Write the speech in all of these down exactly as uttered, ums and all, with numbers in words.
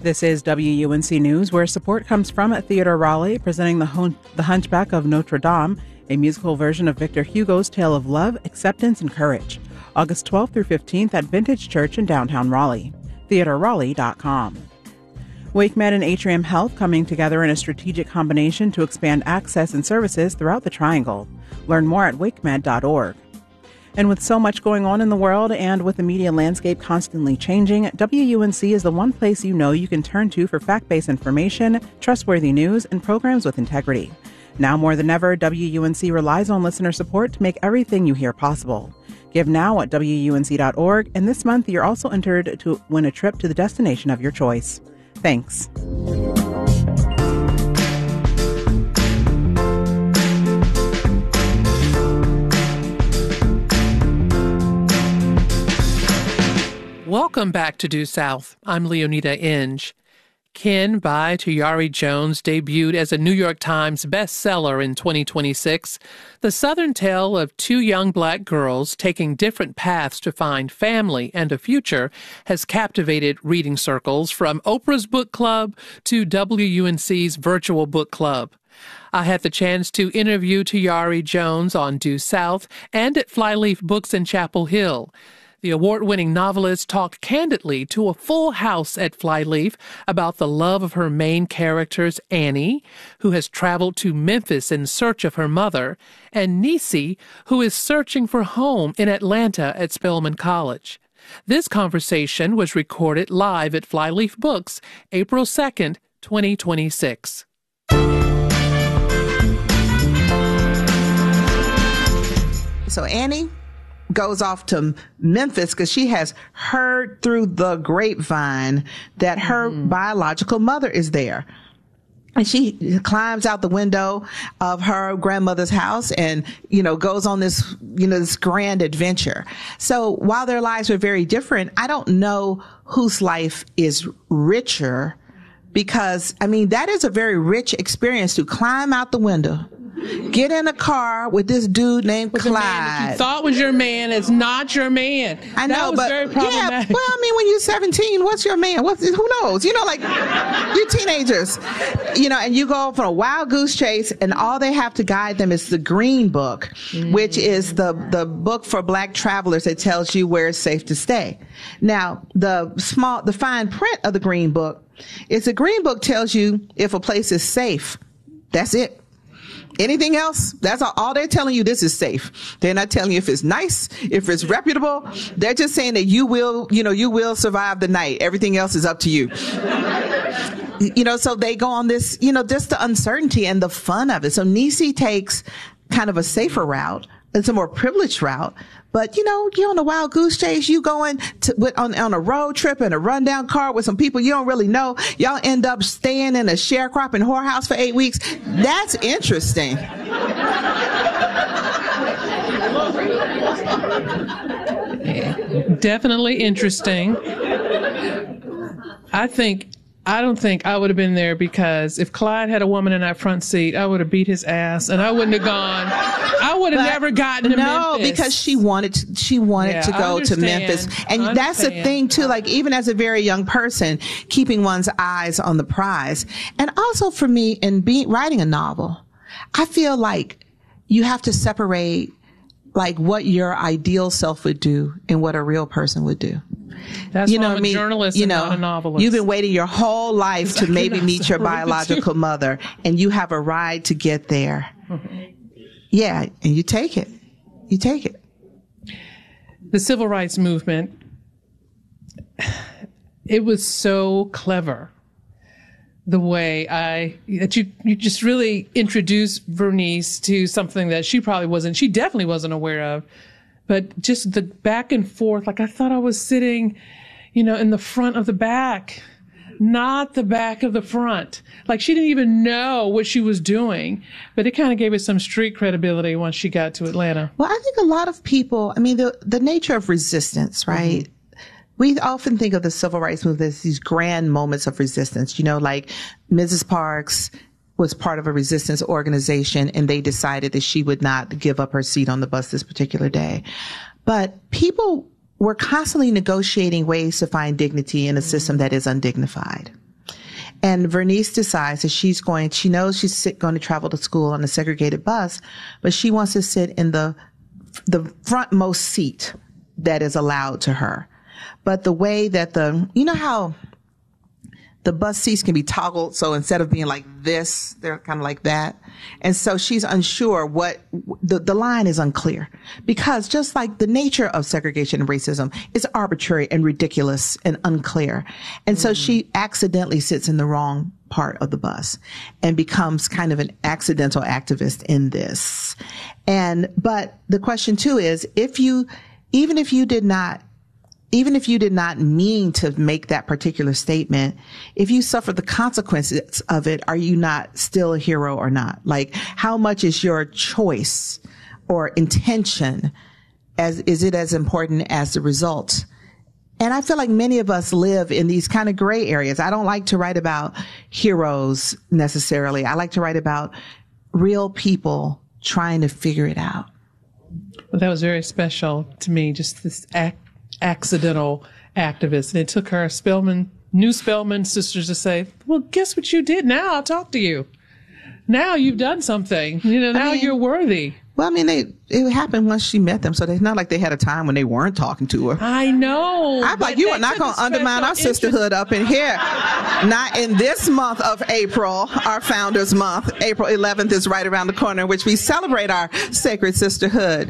This is W U N C News, where support comes from at Theatre Raleigh, presenting the, Hun- the Hunchback of Notre Dame, a musical version of Victor Hugo's tale of love, acceptance, and courage. August twelfth through fifteenth at Vintage Church in downtown Raleigh. theater raleigh dot com. WakeMed and Atrium Health coming together in a strategic combination to expand access and services throughout the Triangle. Learn more at wake med dot org. And with so much going on in the world and with the media landscape constantly changing, W U N C is the one place you know you can turn to for fact-based information, trustworthy news, and programs with integrity. Now more than ever, W U N C relies on listener support to make everything you hear possible. Give now at W U N C dot org, and this month you're also entered to win a trip to the destination of your choice. Thanks. Welcome back to Due South. I'm Leonida Inge. Ken by Tayari Jones debuted as a New York Times bestseller in twenty twenty-six. The Southern tale of two young black girls taking different paths to find family and a future has captivated reading circles from Oprah's book club to W U N C's virtual book club. I had the chance to interview Tayari Jones on Due South and at Flyleaf Books in Chapel Hill. The award-winning novelist talked candidly to a full house at Flyleaf about the love of her main characters, Annie, who has traveled to Memphis in search of her mother, and Nisi, who is searching for home in Atlanta at Spelman College. This conversation was recorded live at Flyleaf Books, April second, twenty twenty-six. So Annie goes off to Memphis because she has heard through the grapevine that her mm-hmm. biological mother is there. And she climbs out the window of her grandmother's house and, you know, goes on this, you know, this grand adventure. So while their lives are very different, I don't know whose life is richer because, I mean, that is a very rich experience to climb out the window, get in a car with this dude named with Clyde. That you thought was your man is not your man. I know, that was but very problematic. Yeah, well, I mean, when you're seventeen, what's your man? What's who knows? You know, like you're teenagers, you know, and you go off on a wild goose chase, and all they have to guide them is the Green Book, mm. which is the the book for black travelers that tells you where it's safe to stay. Now, the small, the fine print of the Green Book is the Green Book tells you if a place is safe. That's it. Anything else? That's all, all they're telling you. This is safe. They're not telling you if it's nice, if it's reputable. They're just saying that you will, you know, you will survive the night. Everything else is up to you. You know, so they go on this, you know, just the uncertainty and the fun of it. So Nisi takes kind of a safer route. It's a more privileged route. But, you know, you're on a wild goose chase. You going to, with, on, on a road trip in a rundown car with some people you don't really know. Y'all end up staying in a sharecropping whorehouse for eight weeks. That's interesting. Yeah, definitely interesting. I think, I don't think I would have been there because if Clyde had a woman in that front seat, I would have beat his ass and I wouldn't have gone. I would have but never gotten to no, Memphis. No, because she wanted to, she wanted yeah, to go to Memphis. And that's the thing too, like even as a very young person, keeping one's eyes on the prize. And also for me in being, writing a novel, I feel like you have to separate like what your ideal self would do and what a real person would do. That's you why know I'm a I mean? journalist you and know, not a novelist. You've been waiting your whole life to maybe meet your biological mother, and you have a ride to get there. Mm-hmm. Yeah, and you take it. You take it. The civil rights movement, it was so clever. The way I, that you, you just really introduced Vernice to something that she probably wasn't, she definitely wasn't aware of. But just the back and forth, like I thought I was sitting, you know, in the front of the back, not the back of the front. Like she didn't even know what she was doing, but it kind of gave it some street credibility once she got to Atlanta. Well, I think a lot of people, I mean, the, the nature of resistance, right? Mm-hmm. We often think of the civil rights movement as these grand moments of resistance, you know, like Missus Parks was part of a resistance organization and they decided that she would not give up her seat on the bus this particular day. But people were constantly negotiating ways to find dignity in a system that is undignified. And Vernice decides that she's going, she knows she's sit, going to travel to school on a segregated bus, but she wants to sit in the, the frontmost seat that is allowed to her. But the way that the, you know how the bus seats can be toggled. So instead of being like this, they're kind of like that. And so she's unsure what the, the line is unclear, because just like the nature of segregation and racism is arbitrary and ridiculous and unclear. And so mm-hmm. she accidentally sits in the wrong part of the bus and becomes kind of an accidental activist in this. And, but the question too is, if you, even if you did not Even if you did not mean to make that particular statement, if you suffer the consequences of it, are you not still a hero or not? Like, how much is your choice or intention, as is it as important as the result? And I feel like many of us live in these kind of gray areas. I don't like to write about heroes necessarily. I like to write about real people trying to figure it out. Well, that was very special to me, just this act. accidental activist. And it took her Spelman, new Spelman sisters to say, well, guess what you did? Now I'll talk to you. Now you've done something. You know, now I mean, you're worthy. Well, I mean, they, it happened once she met them, so it's not like they had a time when they weren't talking to her. I know. I'm like, you are not going to undermine our sisterhood up in here. Not in this month of April, our Founders Month. April eleventh is right around the corner, in which we celebrate our sacred sisterhood.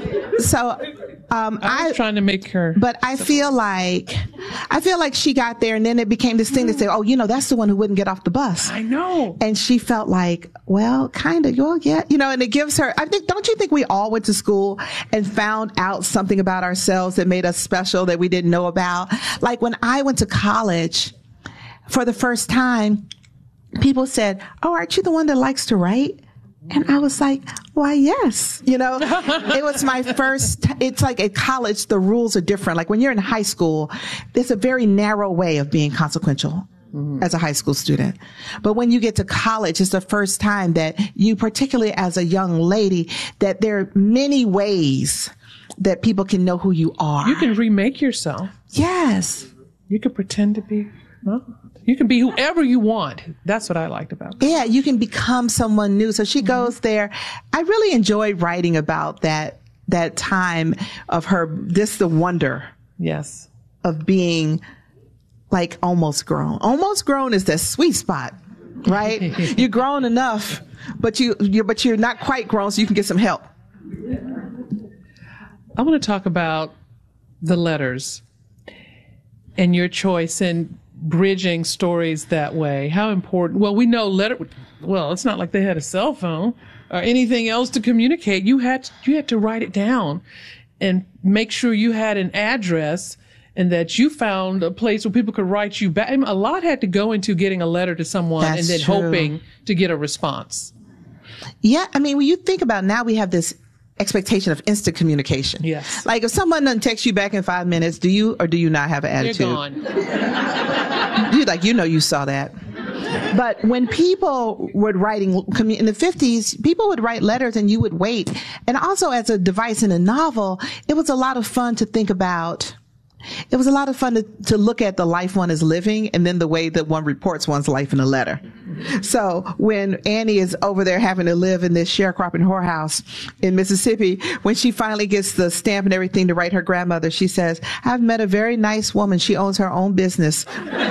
So, um, I was I, trying to make her. But I feel like, I feel like she got there, and then it became this thing to say, oh, you know, that's the one who wouldn't get off the bus. I know. And she felt like, well, kind of, well, yeah, you know, and it gives her, I think, don't you think we all went to school and found out something about ourselves that made us special that we didn't know about? Like when I went to college for the first time, people said, oh, aren't you the one that likes to write? And I was like, why, yes. You know, it was my first, it's like at college, the rules are different. Like when you're in high school, there's a very narrow way of being consequential. Mm-hmm. As a high school student. But when you get to college, it's the first time that you, particularly as a young lady, that there are many ways that people can know who you are. You can remake yourself. Yes. You can pretend to be, well, you can be whoever you want. That's what I liked about it. Yeah, you can become someone new. So she mm-hmm. goes there. I really enjoyed writing about that, that time of her, this, the wonder. Yes. Of being like almost grown. Almost grown is the sweet spot, right? You're grown enough, but you, you're, but you're not quite grown, so you can get some help. I want to talk about the letters and your choice in bridging stories that way. How important? Well, we know letter. Well, it's not like they had a cell phone or anything else to communicate. You had to, you had to write it down and make sure you had an address, and that you found a place where people could write you back. A lot had to go into getting a letter to someone That's and then true. hoping to get a response. Yeah, I mean, when you think about it, now we have this expectation of instant communication. Yes. Like if someone doesn't text you back in five minutes, do you or do you not have an attitude? They're gone. You like, you know, you saw that. But when people were writing in the fifties, people would write letters and you would wait. And also as a device in a novel, it was a lot of fun to think about. It was a lot of fun to, to look at the life one is living and then the way that one reports one's life in a letter. So when Annie is over there having to live in this sharecropping whorehouse in Mississippi, when she finally gets the stamp and everything to write her grandmother, she says, I've met a very nice woman. She owns her own business.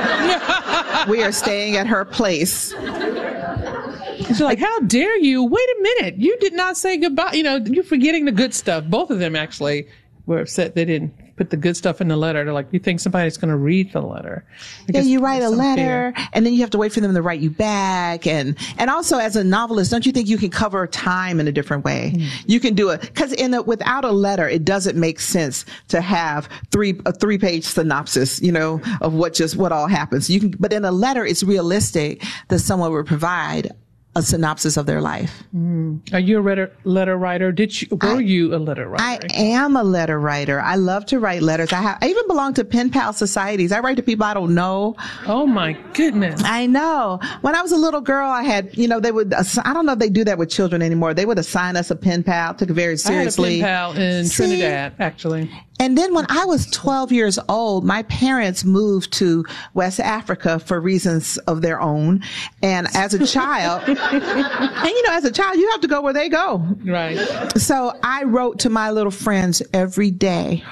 We are staying at her place. She's like, how dare you? Wait a minute. You did not say goodbye. You know, you're forgetting the good stuff. Both of them actually were upset they didn't put the good stuff in the letter. They're like, you think somebody's going to read the letter? Yeah, you write a letter fear. And then you have to wait for them to write you back. And, and also as a novelist, don't you think you can cover time in a different way? Mm. You can do it because in a, without a letter, it doesn't make sense to have three, a three page synopsis, you know, of what just, what all happens. You can, but in a letter, it's realistic that someone would provide a synopsis of their life. Mm. Are you a letter, letter writer? Did you, were I, you a letter writer? I am a letter writer. I love to write letters. I have, I even belong to pen pal societies. I write to people I don't know. Oh my goodness. I know. When I was a little girl, I had, you know, they would, I don't know if they do that with children anymore. They would assign us a pen pal, took it very seriously. I had a pen pal in See? Trinidad, actually. And then when I was twelve years old, my parents moved to West Africa for reasons of their own. And as a child, and you know, as a child, you have to go where they go. Right. So I wrote to my little friends every day.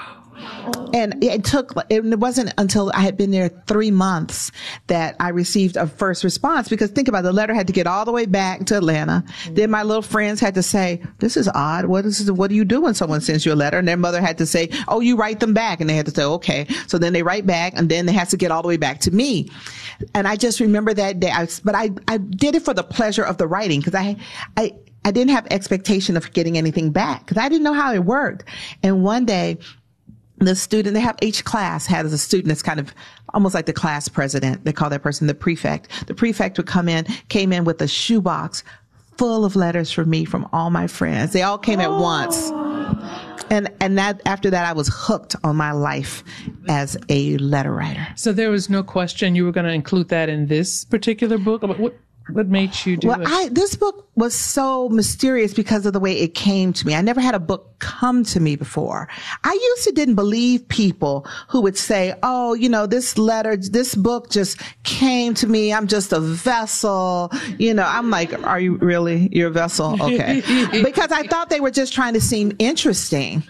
And it took, it wasn't until I had been there three months that I received a first response, because think about it, the letter had to get all the way back to Atlanta. Mm-hmm. Then my little friends had to say, this is odd. What is, what do you do when someone sends you a letter? And their mother had to say, oh, you write them back. And they had to say, okay. So then they write back, and then they have to get all the way back to me. And I just remember that day. I, but I, I did it for the pleasure of the writing, because I, I, I didn't have expectation of getting anything back, because I didn't know how it worked. And one day, the student, they have each class has a student that's kind of almost like the class president. They call that person the prefect. The prefect would come in, came in with a shoebox full of letters for me from all my friends. They all came at once. And, and that, after that, I was hooked on my life as a letter writer. So there was no question you were going to include that in this particular book? What, what made you do well, it? I, this book was so mysterious because of the way it came to me. I never had a book come to me before. I used to didn't believe people who would say, oh, you know, this letter, this book just came to me. I'm just a vessel. You know, I'm like, are you really? You're a vessel? Okay. Because I thought they were just trying to seem interesting.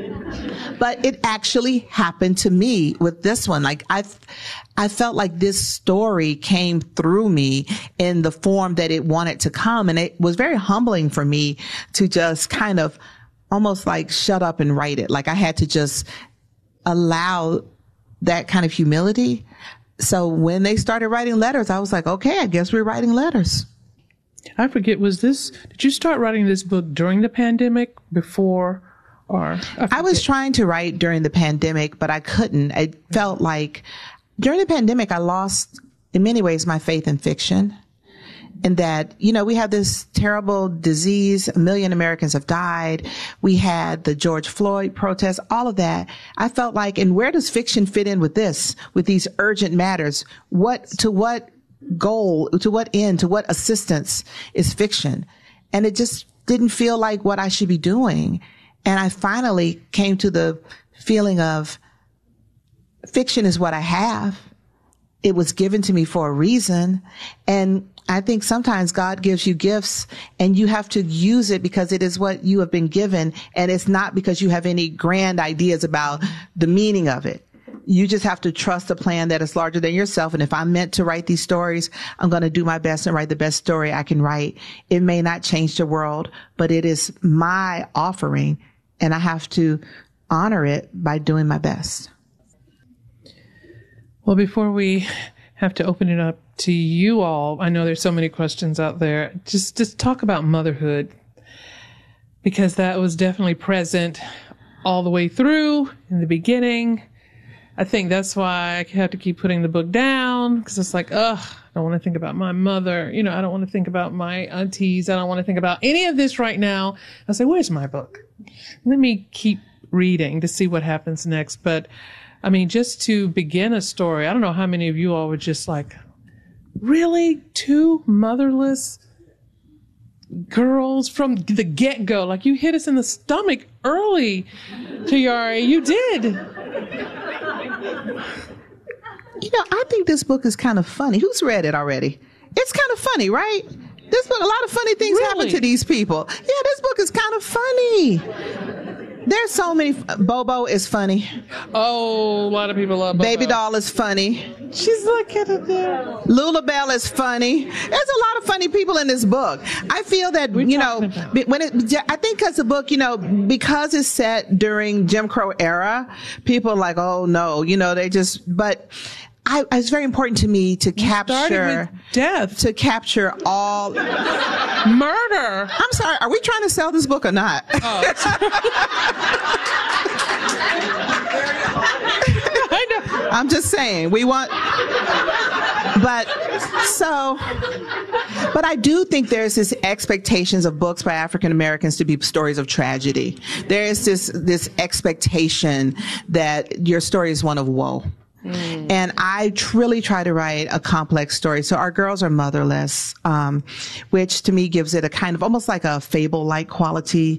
But it actually happened to me with this one. Like I, I felt like this story came through me in the form that it wanted to come. And it was very humbling for me to just kind of almost like shut up and write it. Like I had to just allow that kind of humility. So when they started writing letters, I was like, okay, I guess we're writing letters. I forget, was this, did you start writing this book during the pandemic, before? Or I, I was trying to write during the pandemic, but I couldn't. It felt like during the pandemic, I lost in many ways my faith in fiction. And that, you know, we have this terrible disease. A million Americans have died. We had the George Floyd protests, all of that. I felt like, and where does fiction fit in with this, with these urgent matters? What, to what goal, to what end, to what assistance is fiction? And it just didn't feel like what I should be doing. And I finally came to the feeling of fiction is what I have. It was given to me for a reason. And I think sometimes God gives you gifts and you have to use it because it is what you have been given. And it's not because you have any grand ideas about the meaning of it. You just have to trust a plan that is larger than yourself. And if I'm meant to write these stories, I'm going to do my best and write the best story I can write. It may not change the world, but it is my offering. And I have to honor it by doing my best. Well, before we have to open it up to you all, I know there's so many questions out there. Just, just talk about motherhood, because that was definitely present all the way through in the beginning. I think that's why I have to keep putting the book down, because it's like, ugh, I don't want to think about my mother. You know, I don't want to think about my aunties. I don't want to think about any of this right now. I say, where's my book? Let me keep reading to see what happens next. But I mean, just to begin a story, I don't know how many of you all were just like, really? Two motherless girls from the get-go? Like, you hit us in the stomach early, Tayari. You did. You know, I think this book is kind of funny. Who's read it already? It's kind of funny, right? This book, a lot of funny things Really? happen to these people. Yeah, this book is kind of funny. There's so many. Bobo is funny. Oh, a lot of people love Bobo. Baby Doll is funny. She's looking at there. Lulabelle is funny. There's a lot of funny people in this book. I feel that, We're you know, talking about- be- when it, I think because the book, you know, because it's set during Jim Crow era, people are like, oh no, you know, they just, but I, it's very important to me to You started capture, with death. to capture all. Murder. I'm sorry, are we trying to sell this book or not? Oh. I know. I'm just saying, we want, but so, but I do think there's this expectations of books by African Americans to be stories of tragedy. There is this, this expectation that your story is one of woe. Mm. And I truly try to write a complex story. So our girls are motherless, um, which to me gives it a kind of almost like a fable-like quality.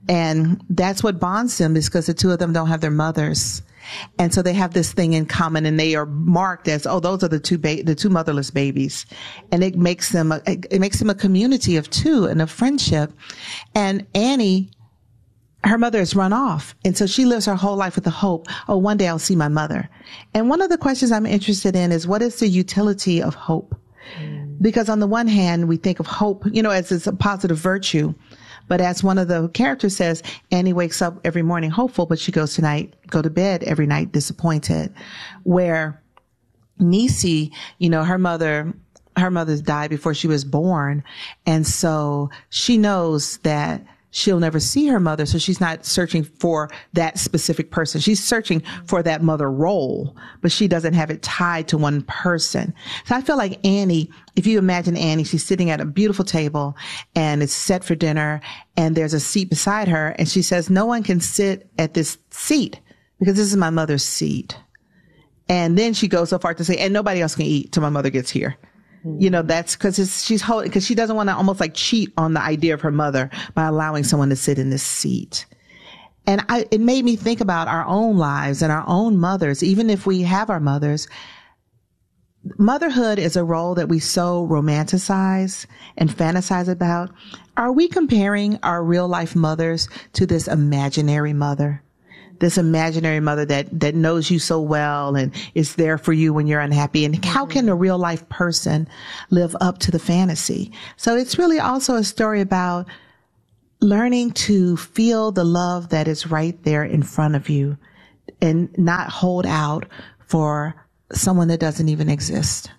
And that's what bonds them, is because the two of them don't have their mothers. And so they have this thing in common, and they are marked as, oh, those are the two ba- the two motherless babies. And it makes them, a, it makes them a community of two and a friendship. And Annie, her mother has run off. And so she lives her whole life with the hope, oh, one day I'll see my mother. And one of the questions I'm interested in is, what is the utility of hope? Mm. Because on the one hand, we think of hope, you know, as, as a positive virtue. But as one of the characters says, Annie wakes up every morning hopeful, but she goes tonight, go to bed every night disappointed. Where Nisi, you know, her mother, her mother's died before she was born. And so she knows that she'll never see her mother. So she's not searching for that specific person. She's searching for that mother role, but she doesn't have it tied to one person. So I feel like Annie, if you imagine Annie, she's sitting at a beautiful table and it's set for dinner and there's a seat beside her. And she says, no one can sit at this seat because this is my mother's seat. And then she goes so far to say, and nobody else can eat till my mother gets here. You know, that's because she's holding, because she doesn't want to almost like cheat on the idea of her mother by allowing someone to sit in this seat. And I, it made me think about our own lives and our own mothers. Even if we have our mothers, motherhood is a role that we so romanticize and fantasize about. Are we comparing our real life mothers to this imaginary mother? This imaginary mother that, that knows you so well and is there for you when you're unhappy. And how can a real life person live up to the fantasy? So it's really also a story about learning to feel the love that is right there in front of you and not hold out for someone that doesn't even exist.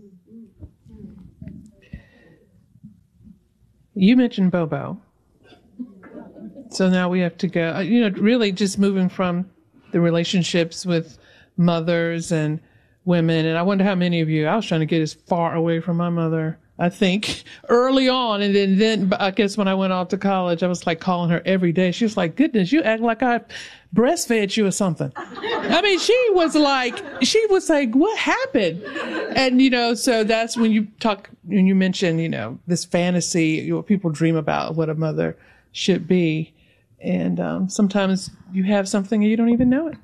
You mentioned Bobo. So now we have to go, you know, really just moving from the relationships with mothers and women. And I wonder how many of you, I was trying to get as far away from my mother, I think, early on. And then, then I guess when I went off to college, I was like calling her every day. She was like, goodness, you act like I breastfed you or something. I mean, she was like, she was like, what happened? And, you know, so that's when you talk, when you mention, you know, this fantasy, you know, people dream about what a mother should be. And um, sometimes you have something and you don't even know it.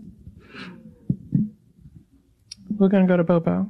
We're going to go to Bobo.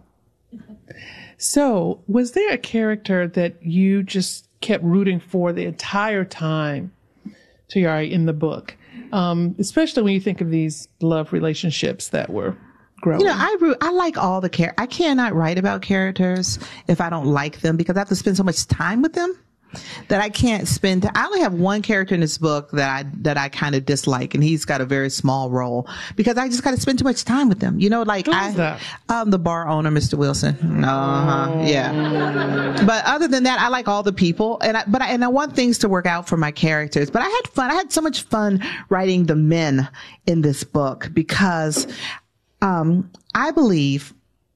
So, was there a character that you just kept rooting for the entire time, Tayari, in the book? Um, especially when you think of these love relationships that were growing. You know, I root, I like all the characters. I cannot write about characters if I don't like them because I have to spend so much time with them that I can't spend. I only have one character in this book that I that I kind of dislike, and he's got a very small role because I just got to spend too much time with them. You know, like Who's I, that? um, the bar owner, Mister Wilson. Uh huh. Yeah. But other than that, I like all the people, and I, but I, and I want things to work out for my characters. But I had fun. I had so much fun writing the men in this book because um, I believe.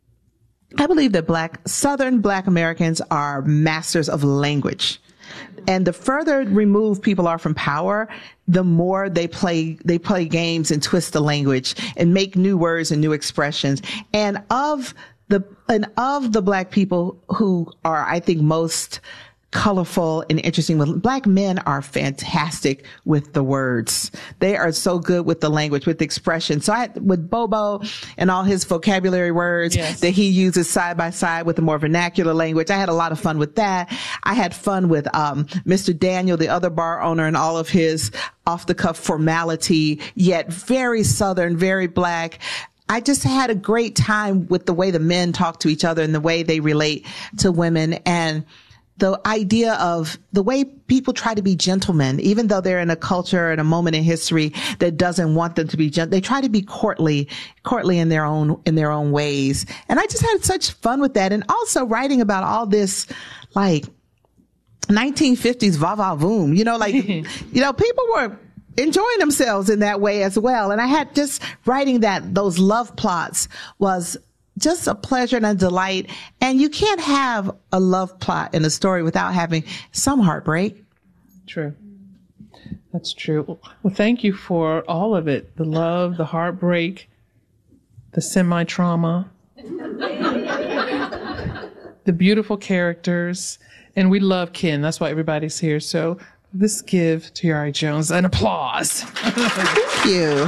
I believe that black, Southern black Americans are masters of language. And the further removed people are from power, the more they play, they play games and twist the language and make new words and new expressions. And of the, and of the black people who are, I think, most colorful and interesting, with black men are fantastic with the words. They are so good with the language, with the expression. So I, with Bobo and all his vocabulary words yes. that he uses side by side with the more vernacular language, I had a lot of fun with that. I had fun with, um, Mister Daniel, the other bar owner, and all of his off the cuff formality, yet very Southern, very black. I just had a great time with the way the men talk to each other and the way they relate to women, and the idea of the way people try to be gentlemen, even though they're in a culture and a moment in history that doesn't want them to be gentle, they try to be courtly, courtly in their own, in their own ways. And I just had such fun with that. And also writing about all this, like nineteen fifties va-va-voom, you know, like, you know, people were enjoying themselves in that way as well. And I had just writing that, those love plots was just a pleasure and a delight. And you can't have a love plot in a story without having some heartbreak. True. That's true. Well, thank you for all of it. The love, the heartbreak, the semi-trauma, the beautiful characters. And we love Ken. That's why everybody's here. So Let's give Tayari Jones an applause. Thank you.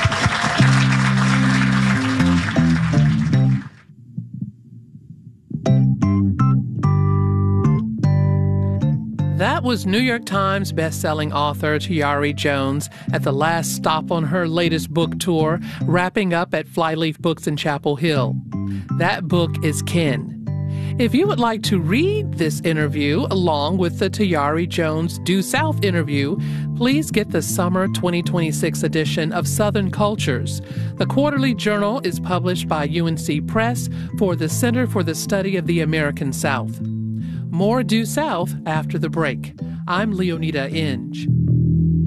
That was New York Times bestselling author Tayari Jones at the last stop on her latest book tour, wrapping up at Flyleaf Books in Chapel Hill. That book is Kin. If you would like to read this interview along with the Tayari Jones Due South interview, please get the summer twenty twenty-six edition of Southern Cultures. The quarterly journal is published by U N C Press for the Center for the Study of the American South. More Due South after the break. I'm Leonida Inge.